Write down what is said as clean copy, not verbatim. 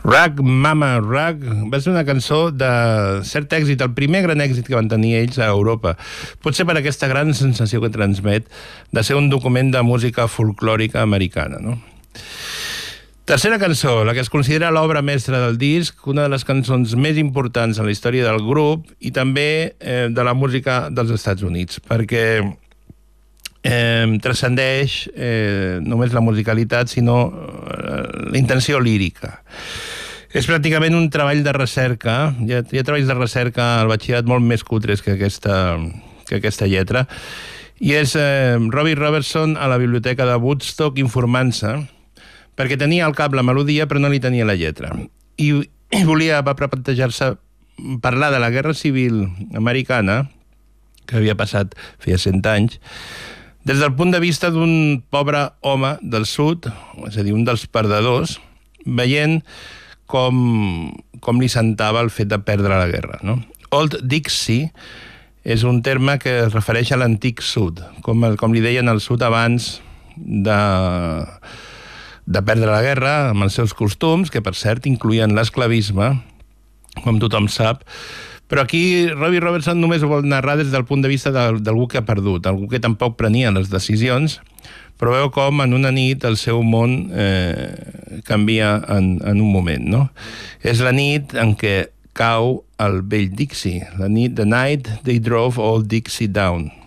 Rag Mama Rag va ser una cançó de cert èxit, el primer gran èxit que van tenir ells a Europa. Potser per aquesta gran sensació que transmet de ser un document de música folclòrica americana, no? Tercera cançó, la que es considera l'obra mestra del disc, una de les cançons més importants en la història del grup i també de la música dels Estats Units, perquè transcendeix només la musicalitat, sinó la intenció lírica. És pràcticament un treball de recerca. Hi ha treballs de recerca al batxillerat molt més cutres que aquesta lletra. I és Robbie Robertson a la biblioteca de Woodstock informant-se, perquè tenia al cap la melodia però no li tenia la lletra. I va plantejar-se parlar de la Guerra Civil Americana, que havia passat feia 100 anys, des del punt de vista d'un pobre home del sud, és a dir, un dels perdedors, veient com li sentava el fet de perdre la guerra, no? Old Dixie és un terme que es refereix a l'antic sud, com li deien al sud abans de perdre la guerra, amb els seus costums, que per cert incloïen l'esclavisme, com tothom sap. Però aquí Robbie Robertson només ho vol narrar des del punt de vista d'algú que ha perdut, algú que tampoc prenia les decisions, però veu com en una nit el seu món canvia en un moment, no? És la nit en què cau el vell Dixie, the night they drove old Dixie down.